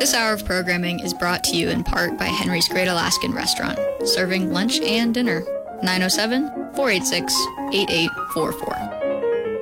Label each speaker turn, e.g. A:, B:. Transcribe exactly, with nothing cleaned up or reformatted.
A: This hour of programming is brought to you in part by Henry's Great Alaskan Restaurant, serving lunch and dinner. nine oh seven, four eight six, eight eight four four.